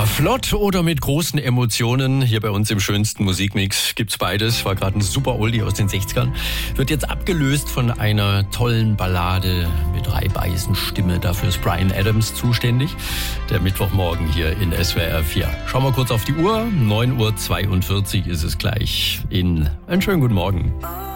Flott oder mit großen Emotionen. Hier bei uns im schönsten Musikmix gibt's beides. War gerade ein super Oldie aus den 60ern. Wird jetzt abgelöst von einer tollen Ballade mit Reibeisenstimme. Dafür ist Bryan Adams zuständig. Der Mittwochmorgen hier in SWR 4. Schauen wir kurz auf die Uhr. 9:42 Uhr ist es gleich. Einen schönen guten Morgen.